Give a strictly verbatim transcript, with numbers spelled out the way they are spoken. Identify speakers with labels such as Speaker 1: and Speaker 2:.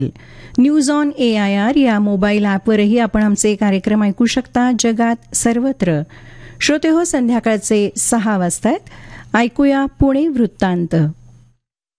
Speaker 1: News on A I R या mobile ॲपवरही आपण आमचे कार्यक्रम ऐकू शकता. जगात सर्वत्र श्रोते हो, संध्याकाळचे सहा वाजतायत. ऐकूया पुणे वृत्तांत.